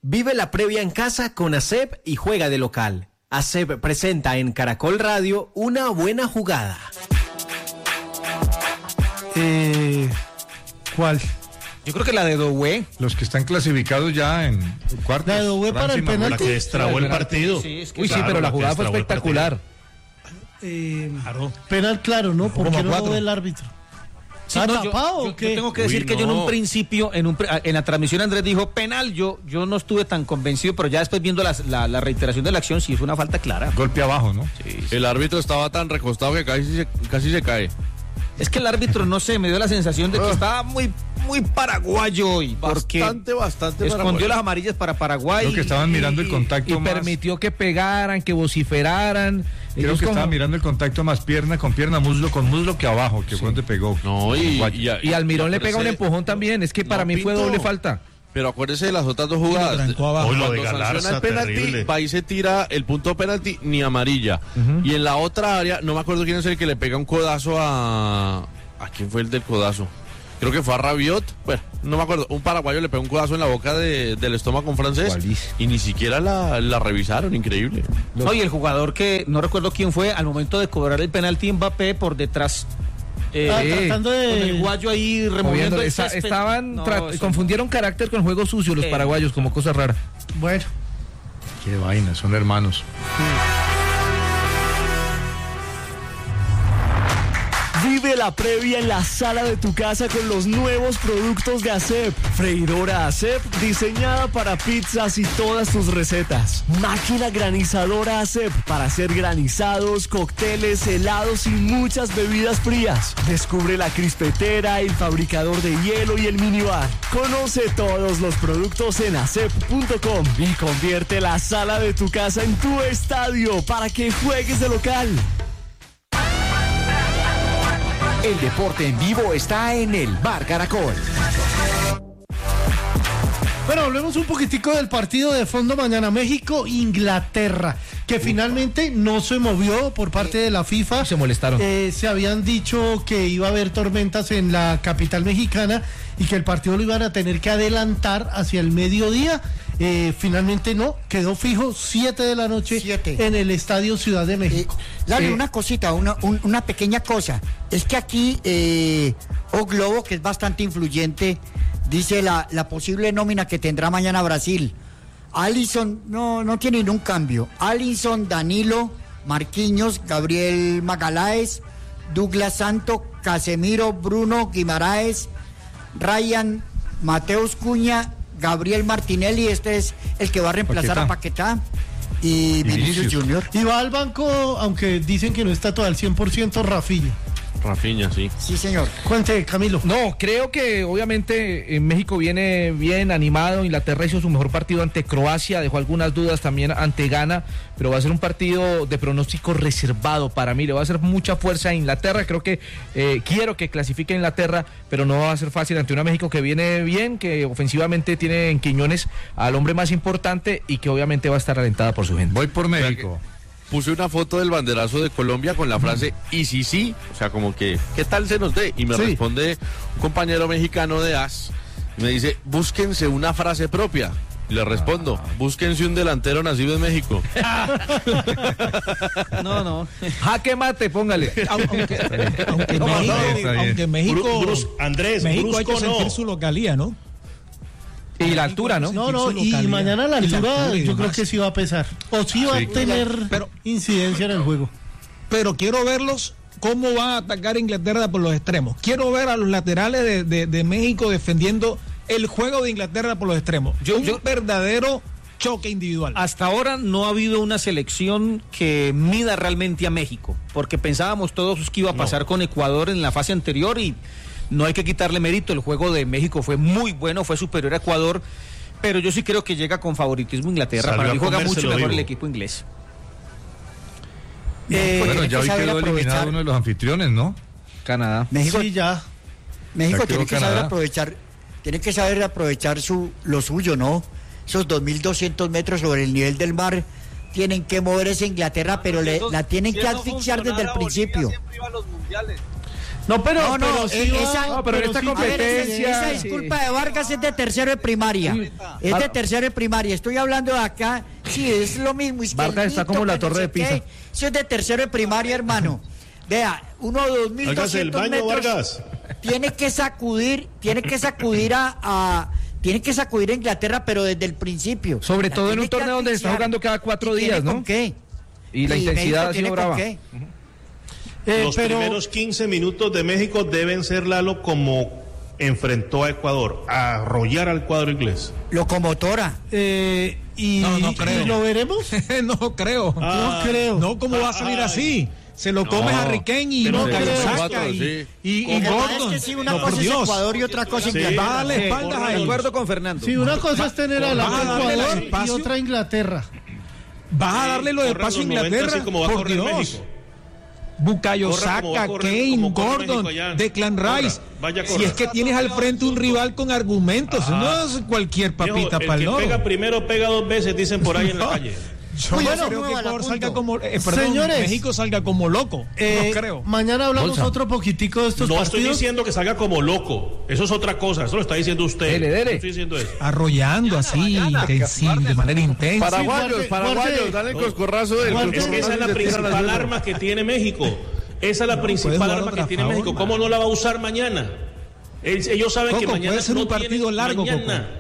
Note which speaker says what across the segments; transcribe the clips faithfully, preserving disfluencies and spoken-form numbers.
Speaker 1: Vive la previa en casa con A S E P y juega de local. A S E P presenta en Caracol Radio una buena jugada.
Speaker 2: Eh, ¿Cuál?
Speaker 3: Yo creo que la de Doué.
Speaker 4: Los que están clasificados ya en cuartos.
Speaker 2: La de Doué para el penalti.
Speaker 5: La que destrabó el partido.
Speaker 3: Sí, es que
Speaker 5: Uy,
Speaker 3: claro,
Speaker 5: sí, pero la jugada fue espectacular.
Speaker 2: Eh,
Speaker 5: Claro.
Speaker 2: penal claro, ¿no? ¿Por qué no
Speaker 5: cuatro.
Speaker 2: lo ve el árbitro?
Speaker 3: Sí,
Speaker 2: ¿Está
Speaker 3: no, yo,
Speaker 2: tapado
Speaker 3: yo-
Speaker 2: o qué?
Speaker 3: yo tengo que
Speaker 5: Uy,
Speaker 3: decir que yo en
Speaker 5: no.
Speaker 3: un principio, en, un, pre- en la transmisión Andrés dijo penal, yo, yo no estuve tan convencido, pero ya después viendo las- la, la reiteración de la acción, sí es una falta clara.
Speaker 4: Golpe abajo, ¿no?
Speaker 6: El árbitro estaba tan recostado que casi se, casi se cae.
Speaker 3: Es que el árbitro, no sé, me dio la sensación de que estaba muy, muy paraguayo hoy, porque
Speaker 6: Bastante, bastante.
Speaker 3: escondió
Speaker 6: paraguayo.
Speaker 3: las amarillas para Paraguay.
Speaker 4: Creo que estaban mirando el contacto
Speaker 5: Y
Speaker 4: más.
Speaker 5: permitió que pegaran, que vociferaran.
Speaker 4: Creo
Speaker 5: Ellos
Speaker 4: que
Speaker 5: como-
Speaker 4: estaban mirando el contacto más pierna con pierna, muslo con muslo que abajo, que fue donde pegó.
Speaker 6: No, y, y,
Speaker 5: Y Almirón le pega un
Speaker 6: acuérdese-
Speaker 5: empujón también. Es que para
Speaker 6: No,
Speaker 5: mí fue
Speaker 6: Pinto.
Speaker 5: doble falta.
Speaker 6: Pero acuérdese de las otras dos jugadas.
Speaker 5: trancó abajo.
Speaker 6: Cuando
Speaker 5: Uy, lo
Speaker 6: sanciona
Speaker 5: de Galarza,
Speaker 6: el penalti,
Speaker 5: terrible.
Speaker 6: va y se tira el punto penalti ni amarilla. Y en la otra área, no me acuerdo quién es el que le pega un codazo a... ¿A quién fue el del codazo? Creo que fue a Rabiot. Bueno, no me acuerdo. Un paraguayo le pegó un codazo en la boca de- del estómago a un francés.
Speaker 5: ¿Cuál es?
Speaker 6: Y ni siquiera la, la revisaron. Increíble.
Speaker 3: Oye, el jugador que no recuerdo quién fue, al momento de cobrar el penalti, Mbappé por detrás. Eh,
Speaker 2: Ah,
Speaker 5: Sí.
Speaker 2: tratando
Speaker 3: Con el
Speaker 2: de...
Speaker 3: guayo ahí removiendo
Speaker 5: Moviendo-
Speaker 3: el
Speaker 5: esa-
Speaker 3: césped.
Speaker 5: estaban
Speaker 3: No,
Speaker 5: tra-
Speaker 3: eso
Speaker 5: confundieron carácter con juego sucio los
Speaker 3: Eh.
Speaker 5: paraguayos, como cosa rara.
Speaker 2: Bueno,
Speaker 4: Qué vaina, son hermanos.
Speaker 7: Vive la previa en la sala de tu casa con los nuevos productos de A S E P. Freidora A S E P diseñada para pizzas y todas tus recetas. Máquina granizadora A S E P para hacer granizados, cócteles, helados y muchas bebidas frías. Descubre la crispetera, el fabricador de hielo y el minibar. Conoce todos los productos en acep punto com y convierte la sala de tu casa en tu estadio para que juegues de local.
Speaker 8: El deporte en vivo está en el Bar Caracol.
Speaker 2: Bueno, hablemos un poquitico del partido de fondo mañana, México-Inglaterra, que finalmente no se movió por parte de la FIFA.
Speaker 5: Se molestaron.
Speaker 2: Eh, se habían dicho que iba a haber tormentas en la capital mexicana y que el partido lo iban a tener que adelantar hacia el mediodía. Eh, finalmente no, quedó fijo siete de la noche
Speaker 9: Siete.
Speaker 2: en el Estadio Ciudad de
Speaker 9: Eh,
Speaker 2: México.
Speaker 9: Lalo,
Speaker 2: Eh,
Speaker 9: una cosita, una, un- una pequeña cosa. Es que aquí eh, O Globo, que es bastante influyente, dice la, la posible nómina que tendrá mañana Brasil. Alisson no, no tiene ningún cambio. Alisson, Danilo, Marquinhos, Gabriel Magaláes, Douglas Santo, Casemiro, Bruno Guimaraes, Ryan, Mateus Cuña, Gabriel Martinelli, este es el que va a reemplazar
Speaker 4: Paquetá.
Speaker 9: a Paquetá, y Vinicius
Speaker 4: Vinicius.
Speaker 9: Junior.
Speaker 2: y va al banco, aunque dicen que no está todo al cien por ciento, Rafinha.
Speaker 6: Rafinha, sí.
Speaker 9: Sí, señor.
Speaker 2: Cuente, Camilo.
Speaker 5: No, creo que obviamente en México viene bien animado. Inglaterra hizo su mejor partido ante Croacia, dejó algunas dudas también ante Ghana, pero va a ser un partido de pronóstico reservado para mí. Le va a hacer mucha fuerza a Inglaterra. Creo que eh, quiero que clasifique a Inglaterra, pero no va a ser fácil ante una México que viene bien, que ofensivamente tiene en Quiñones al hombre más importante y que obviamente va a estar alentada por su gente.
Speaker 4: Voy por México.
Speaker 6: Puse una foto del banderazo de Colombia con la frase y sí, sí, o sea, como que, ¿qué tal se nos dé? Y me
Speaker 2: Sí.
Speaker 6: responde un compañero mexicano de A S, y me dice, búsquense una frase propia. Y le respondo, búsquense un delantero nacido en México.
Speaker 3: No, no.
Speaker 5: Jaque mate, póngale.
Speaker 10: Aunque, aunque
Speaker 4: No,
Speaker 10: México,
Speaker 4: está bien, está bien.
Speaker 10: aunque México,
Speaker 5: Bru-
Speaker 10: Brus-
Speaker 5: Andrés,
Speaker 10: México hay que
Speaker 5: brusco no.
Speaker 10: sentir su localía, ¿no?
Speaker 5: Y la altura, ¿no?
Speaker 2: No, no,
Speaker 10: su
Speaker 2: y
Speaker 10: localidad.
Speaker 2: mañana la
Speaker 10: Y la
Speaker 2: altura
Speaker 10: altura y
Speaker 2: yo creo
Speaker 10: demás.
Speaker 2: que sí va a pesar. O sí va
Speaker 4: Sí.
Speaker 2: a tener
Speaker 10: Pero-
Speaker 2: incidencia en el juego.
Speaker 10: Pero quiero verlos cómo va a atacar Inglaterra por los extremos. Quiero ver a los laterales de, de- de México defendiendo el juego de Inglaterra por los extremos.
Speaker 3: Yo-
Speaker 10: Un
Speaker 3: yo-
Speaker 10: verdadero choque individual.
Speaker 3: Hasta ahora no ha habido una selección que mida realmente a México, porque pensábamos todos que iba a pasar con Ecuador en la fase anterior y no hay que quitarle mérito. El juego de México fue muy bueno, fue superior a Ecuador, pero yo sí creo que llega con favoritismo Inglaterra.
Speaker 5: Salió
Speaker 3: Para mí
Speaker 5: a
Speaker 3: juega mucho
Speaker 5: comérselo
Speaker 3: mejor
Speaker 5: vivo.
Speaker 3: el equipo inglés.
Speaker 9: Eh,
Speaker 4: Bueno,
Speaker 9: tiene
Speaker 4: ya
Speaker 9: que
Speaker 4: hoy
Speaker 9: saber
Speaker 4: quedó
Speaker 9: aprovechar.
Speaker 4: eliminado uno de los anfitriones, ¿no?
Speaker 5: Canadá.
Speaker 9: México,
Speaker 2: Sí, ya.
Speaker 9: México
Speaker 4: Ya quedó
Speaker 9: tiene que saber
Speaker 4: Canadá.
Speaker 9: aprovechar, tiene que saber aprovechar su, lo suyo, ¿no? Esos dos mil doscientos metros sobre el nivel del mar tienen que mover esa Inglaterra, pero le, la tienen que asfixiar desde el principio.
Speaker 2: No, pero,
Speaker 9: No, no,
Speaker 2: pero sí
Speaker 9: eh,
Speaker 2: va-
Speaker 9: esa,
Speaker 5: No, pero en esta
Speaker 2: sí-
Speaker 5: competencia-
Speaker 9: esa disculpa de Vargas es de tercero de primaria. Es de tercero de primaria. Estoy hablando de acá. Sí, es lo mismo.
Speaker 5: Vargas está como la Torre de Pisa.
Speaker 9: Eso es de tercero de primaria, hermano. Vea, uno de dos mil
Speaker 11: Hágase el
Speaker 9: doscientos
Speaker 11: baño,
Speaker 9: metros.
Speaker 11: Vargas.
Speaker 9: Tiene que sacudir, tiene que sacudir a, a tiene que sacudir a Inglaterra, pero desde el principio.
Speaker 5: Sobre
Speaker 9: La
Speaker 5: todo en
Speaker 9: tiene
Speaker 5: un
Speaker 9: que
Speaker 5: torneo donde se está
Speaker 9: asfixiar.
Speaker 5: jugando cada cuatro
Speaker 9: ¿Y tiene
Speaker 5: días, ¿no?
Speaker 9: con qué?
Speaker 5: Y la
Speaker 9: Y
Speaker 5: intensidad
Speaker 9: México
Speaker 5: ha
Speaker 9: tiene
Speaker 5: sido
Speaker 9: con
Speaker 5: brava.
Speaker 9: qué.
Speaker 2: Eh,
Speaker 11: Los
Speaker 2: pero,
Speaker 11: primeros quince minutos de México deben ser, Lalo, como enfrentó a Ecuador, a arrollar al cuadro inglés.
Speaker 9: Locomotora.
Speaker 2: eh, y,
Speaker 10: No, no creo.
Speaker 2: ¿y lo veremos?
Speaker 10: no creo.
Speaker 11: Ah,
Speaker 2: no creo.
Speaker 10: No, ¿cómo va a salir
Speaker 11: Ay.
Speaker 10: así? Se lo come
Speaker 6: No,
Speaker 10: Harry Kane y
Speaker 11: pero
Speaker 10: no
Speaker 2: no
Speaker 10: Cayo
Speaker 2: creo.
Speaker 10: Saka
Speaker 6: Cuatro,
Speaker 10: y,
Speaker 6: sí.
Speaker 10: y, y
Speaker 9: Lo que pasa
Speaker 10: Gordon.
Speaker 9: es que sí, una
Speaker 10: No, por
Speaker 9: cosa es
Speaker 10: Dios.
Speaker 9: Ecuador y otra cosa
Speaker 11: Sí.
Speaker 9: Inglaterra.
Speaker 10: Va a darle
Speaker 11: Sí,
Speaker 10: espaldas
Speaker 11: corre
Speaker 10: a
Speaker 3: De
Speaker 11: los-
Speaker 3: acuerdo con Fernando.
Speaker 2: Sí, una cosa es tener a la
Speaker 10: ¿Vas a darle el
Speaker 2: Ecuador y
Speaker 10: espacio?
Speaker 2: otra Inglaterra.
Speaker 10: Vas a darle lo de
Speaker 11: Corran
Speaker 10: paso a
Speaker 11: los noventa,
Speaker 10: Inglaterra.
Speaker 11: así como va a
Speaker 10: Por
Speaker 11: correr
Speaker 10: Dios.
Speaker 11: México.
Speaker 10: Bukayo
Speaker 11: Corra como va a
Speaker 10: Saka,
Speaker 11: correr-
Speaker 10: Kane,
Speaker 11: como corre
Speaker 10: Gordon,
Speaker 11: México allá.
Speaker 10: Declan
Speaker 11: Corra,
Speaker 10: Rice.
Speaker 11: vaya,
Speaker 10: Si
Speaker 11: corra.
Speaker 10: es que tienes al frente un rival con argumentos,
Speaker 11: Ah.
Speaker 10: no es cualquier papita
Speaker 11: Viejo,
Speaker 10: para
Speaker 11: el
Speaker 10: el
Speaker 11: que
Speaker 10: loro.
Speaker 11: pega primero pega dos veces, dicen por ahí en la
Speaker 10: No.
Speaker 11: calle.
Speaker 10: Yo
Speaker 9: Uy,
Speaker 10: no
Speaker 9: bueno,
Speaker 10: creo que
Speaker 9: mueva la
Speaker 10: Ecuador salga
Speaker 9: punto.
Speaker 10: como, eh, perdón,
Speaker 2: Señores,
Speaker 10: México salga como loco.
Speaker 2: Eh,
Speaker 10: no creo.
Speaker 2: Mañana hablamos
Speaker 5: Bolsa.
Speaker 2: otro poquitico de estos
Speaker 11: No estoy
Speaker 2: partidos.
Speaker 11: diciendo que salga como loco. Eso es otra cosa. Eso lo está diciendo usted.
Speaker 5: Dele, dele.
Speaker 11: No estoy diciendo eso.
Speaker 10: Arrollando así, intensi- de manera intensa.
Speaker 6: Paraguayos,
Speaker 2: guarde-
Speaker 6: paraguayos,
Speaker 2: guarde-
Speaker 6: dale el coscorrazo del
Speaker 2: guarde-
Speaker 11: Es que esa es la
Speaker 6: coscorrazo y se tira
Speaker 11: principal
Speaker 6: la
Speaker 11: arma que tiene México. Esa es la
Speaker 10: puede
Speaker 11: principal
Speaker 10: jugar
Speaker 11: arma que
Speaker 10: otra
Speaker 11: tiene
Speaker 10: forma.
Speaker 11: México. ¿Cómo no la va a usar mañana? El- Ellos saben
Speaker 10: Coco,
Speaker 11: que mañana
Speaker 10: puede ser
Speaker 11: no
Speaker 10: un partido
Speaker 11: tienen
Speaker 10: largo,
Speaker 11: mañana.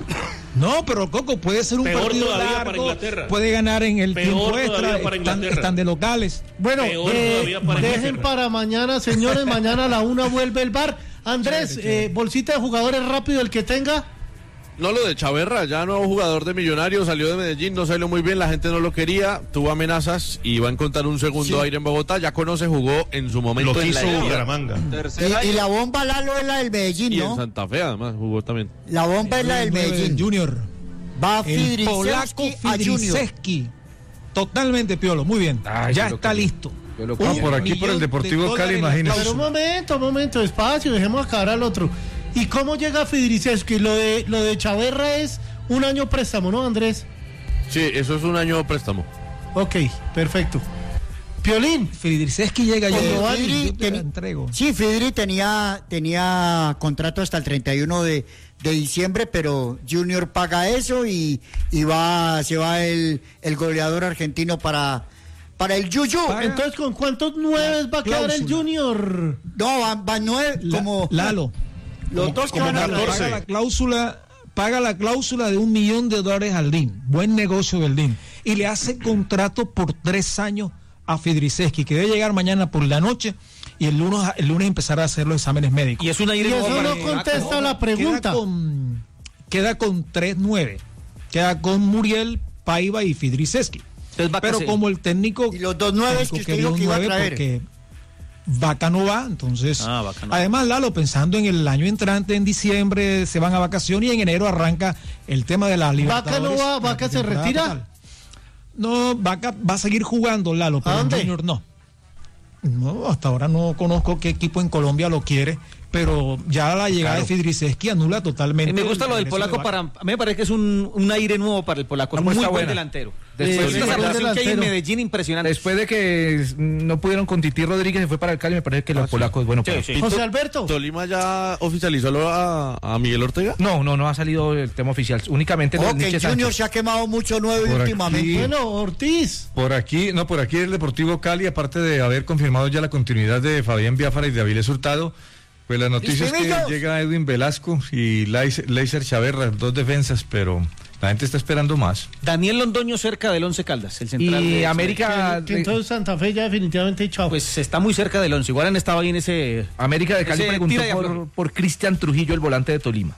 Speaker 10: No, pero Coco, puede ser un
Speaker 11: Peor
Speaker 10: partido
Speaker 11: todavía para
Speaker 10: largo,
Speaker 11: Inglaterra.
Speaker 10: puede ganar en el
Speaker 11: Peor
Speaker 10: tiempo
Speaker 11: todavía
Speaker 10: extra,
Speaker 11: para
Speaker 10: están,
Speaker 11: Inglaterra.
Speaker 10: están de locales.
Speaker 2: Bueno,
Speaker 11: Peor
Speaker 2: eh,
Speaker 11: todavía para
Speaker 2: dejen
Speaker 11: Inglaterra.
Speaker 2: para mañana, señores. Mañana a la una vuelve el bar. Andrés, eh, bolsita de jugadores rápido, el que tenga.
Speaker 6: No, lo de Chaverra, ya nuevo jugador de Millonarios, salió de Medellín, no salió muy bien, la gente no lo quería, tuvo amenazas y va a encontrar un segundo aire en Bogotá, ya conoce, jugó en su momento
Speaker 11: Lo
Speaker 6: en
Speaker 11: quiso
Speaker 6: la Equidad.
Speaker 11: Bucaramanga.
Speaker 9: Y, y la bomba Lalo es la del Medellín,
Speaker 6: Y en
Speaker 9: ¿no?
Speaker 6: Santa Fe además jugó también.
Speaker 9: La bomba es la del
Speaker 10: El nueve
Speaker 9: Medellín.
Speaker 10: Junior.
Speaker 9: Va
Speaker 10: El polaco
Speaker 9: Fidrisewski a Junior.
Speaker 10: Fidrisewski. Totalmente piolo, muy bien.
Speaker 5: Ay,
Speaker 10: ya
Speaker 5: yo lo
Speaker 10: está
Speaker 5: quería.
Speaker 10: listo.
Speaker 5: Yo lo
Speaker 10: Un
Speaker 5: quería.
Speaker 4: Ah, por aquí, por el
Speaker 10: millón
Speaker 4: Deportivo
Speaker 10: de
Speaker 4: Cali,
Speaker 10: dólares la
Speaker 4: imagínese.
Speaker 2: Pero un
Speaker 10: cláusula.
Speaker 2: momento, un momento, despacio, dejemos acabar al otro. ¿Y cómo llega Fidrisewski? Lo de, lo de Chaverra es un año préstamo, ¿no, Andrés?
Speaker 6: Sí, eso es un año préstamo.
Speaker 2: Ok, perfecto. Piolín.
Speaker 10: Fidrisewski llega ya.
Speaker 9: Eh,
Speaker 10: Yo
Speaker 9: Fidri
Speaker 10: te la
Speaker 9: teni-
Speaker 10: entrego.
Speaker 9: Sí, Fidri tenía, tenía contrato hasta el treinta y uno de, de diciembre, pero Junior paga eso y, y va, se va el, el goleador argentino para, para el Yuyu.
Speaker 10: Paga.
Speaker 2: Entonces, ¿con cuántos nueve va a quedar el
Speaker 10: cláusula.
Speaker 2: Junior?
Speaker 9: No, van, van nueve,
Speaker 10: La-
Speaker 9: como
Speaker 10: Lalo.
Speaker 9: los dos que
Speaker 11: como
Speaker 9: van a
Speaker 11: catorce.
Speaker 10: Paga la cláusula, paga la cláusula de un millón de dólares al D I N. Buen negocio del D I N. Y le hace contrato por tres años a Fidrisewski, que debe llegar mañana por la noche y el lunes, el lunes empezar a hacer los exámenes médicos.
Speaker 3: Y es un aire
Speaker 2: Y eso
Speaker 3: nuevo para
Speaker 2: no
Speaker 3: el
Speaker 2: contesta
Speaker 3: polaco.
Speaker 2: la pregunta.
Speaker 10: Queda con, queda con tres nueve. Queda con Muriel, Paiva y Fidrisewski.
Speaker 3: Entonces, Vaca
Speaker 10: Pero
Speaker 3: se-
Speaker 10: como el técnico.
Speaker 9: Y los dos nueves que
Speaker 10: técnico
Speaker 9: usted
Speaker 10: quería
Speaker 9: dijo
Speaker 10: un
Speaker 9: que iba a
Speaker 10: nueve
Speaker 9: traer.
Speaker 10: porque Vaca no va, entonces.
Speaker 3: Ah, Vaca no.
Speaker 10: Además, Lalo, pensando en el año entrante, en diciembre se van a vacaciones y en enero arranca el tema de la
Speaker 2: Vaca no
Speaker 10: Libertadores.
Speaker 2: va, Vaca
Speaker 10: la
Speaker 2: se
Speaker 10: temporada
Speaker 2: retira.
Speaker 10: total. No, Vaca va a seguir jugando, Lalo, pero
Speaker 2: ¿A
Speaker 10: en
Speaker 2: dónde?
Speaker 10: Junior no. No, hasta ahora no conozco qué equipo en Colombia lo quiere, pero ya la llegada de Fidrisewski anula totalmente.
Speaker 3: Eh, me gusta
Speaker 10: el
Speaker 3: lo del
Speaker 10: regreso de
Speaker 3: polaco
Speaker 10: Vaca.
Speaker 3: para. A mí me parece que es un, un aire nuevo para el polaco. Es
Speaker 5: Una
Speaker 3: muy
Speaker 5: apuesta
Speaker 3: buen
Speaker 5: buena.
Speaker 3: delantero.
Speaker 5: Después
Speaker 3: Después
Speaker 2: de-
Speaker 3: de esa
Speaker 2: buen
Speaker 3: relación que hay en
Speaker 2: delantero.
Speaker 3: Medellín, impresionante.
Speaker 5: Después de que no pudieron con Titi Rodríguez, se fue para el Cali, me parece que el polaco es bueno para
Speaker 3: Sí, sí.
Speaker 2: José Alberto.
Speaker 6: ¿Tolima ya oficializó lo a, a Miguel Ortega?
Speaker 5: No, no, no ha salido el tema oficial. Únicamente lo
Speaker 9: Ojo
Speaker 5: de
Speaker 9: que
Speaker 5: Nietzsche
Speaker 9: el Junior
Speaker 5: Sánchez.
Speaker 9: se ha quemado mucho nueve
Speaker 4: Por
Speaker 9: últimamente.
Speaker 4: aquí.
Speaker 2: Bueno, Ortiz.
Speaker 4: Por aquí, no, por aquí el Deportivo Cali, aparte de haber confirmado ya la continuidad de Fabián Biafara y de Avilés Hurtado, pues la noticia es que
Speaker 9: ¡Listimillos!
Speaker 4: llega Edwin Velasco y Leiser Chaverra, dos defensas, pero la gente está esperando más.
Speaker 3: Daniel Londoño cerca del Once Caldas, el central.
Speaker 5: Y
Speaker 3: de-
Speaker 5: América,
Speaker 2: Que entonces Santa Fe ya definitivamente chao.
Speaker 3: Pues está muy cerca del Once. Igual han estado ahí en ese.
Speaker 5: América de Cali
Speaker 3: Ese
Speaker 5: preguntó
Speaker 3: tira y
Speaker 5: por,
Speaker 3: afloja.
Speaker 5: por Cristian Trujillo, el volante de Tolima.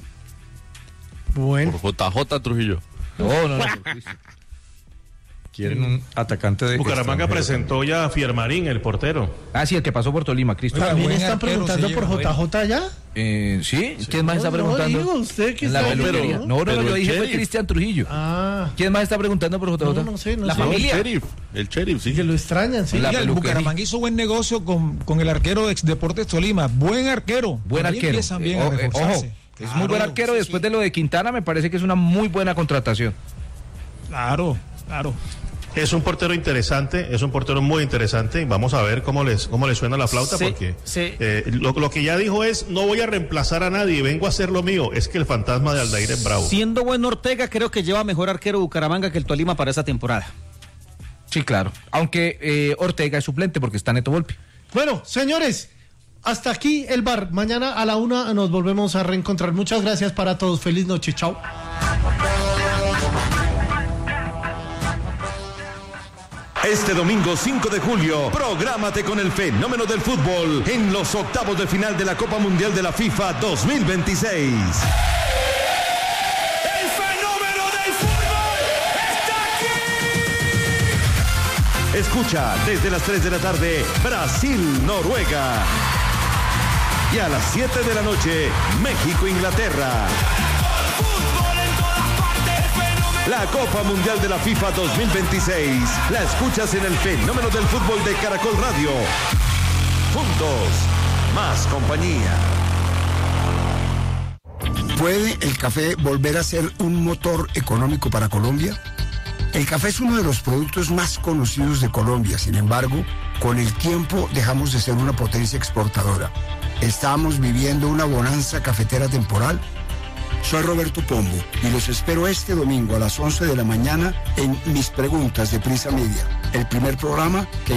Speaker 2: bueno.
Speaker 6: Por J J Trujillo.
Speaker 5: No, no, no. por Cristian.
Speaker 4: Quieren un atacante de
Speaker 11: Bucaramanga
Speaker 4: extranjero.
Speaker 11: presentó ya a Fiermarín, el portero.
Speaker 5: Ah, sí, el que pasó por Tolima, Cristian.
Speaker 10: Oiga,
Speaker 2: ¿También
Speaker 10: buen
Speaker 2: están
Speaker 10: arquero
Speaker 2: preguntando
Speaker 10: se
Speaker 2: por
Speaker 10: lleva,
Speaker 2: J J ya?
Speaker 5: Eh, ¿sí? ¿Quién más está
Speaker 2: No,
Speaker 5: preguntando?
Speaker 2: No, digo, usted que
Speaker 5: En la
Speaker 2: está
Speaker 5: peluquería.
Speaker 2: viendo,
Speaker 5: No, no,
Speaker 6: Pero
Speaker 5: yo
Speaker 6: el
Speaker 5: dije fue
Speaker 6: sheriff.
Speaker 5: Cristian Trujillo.
Speaker 2: Ah,
Speaker 5: ¿Quién más está preguntando por J J?
Speaker 2: no, no sé, no
Speaker 3: La
Speaker 2: sé.
Speaker 3: familia.
Speaker 6: El sheriff, el sheriff, sí.
Speaker 2: Que lo extrañan, sí.
Speaker 5: La
Speaker 10: Oiga, el
Speaker 5: peluquería.
Speaker 10: Bucaramanga hizo buen negocio con, con el arquero ex Deportes Tolima. Buen arquero.
Speaker 5: Buen
Speaker 10: Por ahí
Speaker 5: arquero.
Speaker 10: empiezan bien
Speaker 5: Eh,
Speaker 10: a
Speaker 5: o- eh,
Speaker 10: reforzarse.
Speaker 5: ojo, es
Speaker 10: Claro,
Speaker 5: muy buen arquero.
Speaker 10: sí,
Speaker 5: Después
Speaker 10: sí.
Speaker 5: de lo de Quintana, me parece que es una muy buena contratación.
Speaker 10: Claro, claro.
Speaker 11: Es un portero interesante, es un portero muy interesante. Vamos a ver cómo les cómo les suena la flauta,
Speaker 3: Sí,
Speaker 11: porque
Speaker 3: sí.
Speaker 11: eh, lo, lo que ya dijo es, no voy a reemplazar a nadie, vengo a hacer lo mío. Es que el fantasma de Aldair es bravo.
Speaker 3: Siendo buen Ortega, creo que lleva mejor arquero Bucaramanga que el Tolima para esa temporada.
Speaker 5: Sí, claro. Aunque eh, Ortega es suplente porque está Neto Volpi.
Speaker 2: Bueno, señores, hasta aquí el bar. Mañana a la una nos volvemos a reencontrar. Muchas gracias para todos. Feliz noche. Chao.
Speaker 12: Este domingo cinco de julio, prográmate con el fenómeno del fútbol en los octavos de final de la Copa Mundial de la FIFA dos mil veintiséis.
Speaker 13: ¡El fenómeno del fútbol está aquí!
Speaker 12: Escucha desde las tres de la tarde Brasil-Noruega. Y a las siete de la noche, México-Inglaterra. La Copa Mundial de la FIFA dos mil veintiséis la escuchas en el fenómeno del fútbol de Caracol Radio. Juntos, más compañía.
Speaker 14: ¿Puede el café volver a ser un motor económico para Colombia? El café es uno de los productos más conocidos de Colombia. Sin embargo, con el tiempo dejamos de ser una potencia exportadora. Estamos viviendo una bonanza cafetera temporal. Soy Roberto Pombo y los espero este domingo a las once de la mañana en Mis Preguntas de Prisa Media, el primer programa que